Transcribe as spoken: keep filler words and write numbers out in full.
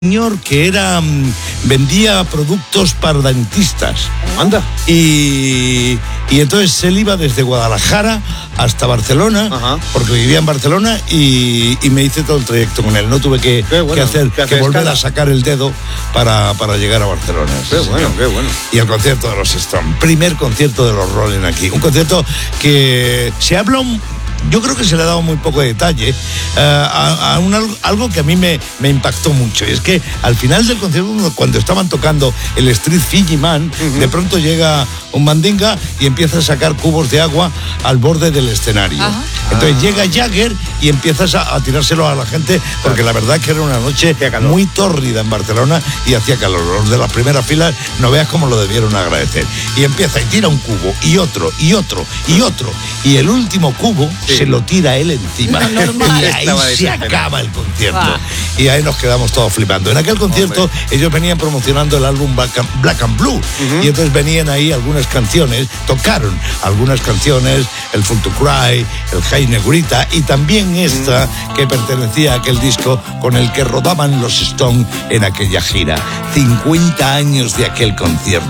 señor que era vendía productos para dentistas. Anda. Y, y entonces él iba desde Guadalajara hasta Barcelona, Ajá. porque vivía en Barcelona, y, y me hice todo el trayecto con él. No tuve que, bueno, que hacer que que volver escala. a sacar el dedo para, para llegar a Barcelona. Qué Sí, bueno, señor. qué bueno. Y el concierto de los Stones, primer concierto de los Rolling aquí. Un concierto que se habla un, yo creo que se le ha dado muy poco detalle eh, a, a un, algo que a mí me, me impactó mucho. Y es que al final del concierto, cuando estaban tocando el Street Fiji Man, uh-huh. de pronto llega un mandinga y empieza a sacar cubos de agua al borde del escenario. Uh-huh. Entonces ah. llega Jagger y empiezas a, a tirárselo a la gente, porque la verdad es que era una noche muy tórrida en Barcelona y hacía calor. Los de las primeras filas, no veas cómo lo debieron agradecer. Y empieza y tira un cubo y otro y otro y otro. Y el último cubo sí. se lo tira él encima. Y ahí se acaba el concierto. Ah. Y ahí nos quedamos todos flipando. En aquel concierto Hombre. ellos venían promocionando el álbum Black and, Black and Blue. Uh-huh. Y entonces venían ahí algunas canciones, tocaron algunas canciones, el Full to Cry, el Hey Negrita, y también esta uh-huh. que pertenecía a aquel disco con el que rodaban los Stones en aquella gira. cincuenta años de aquel concierto.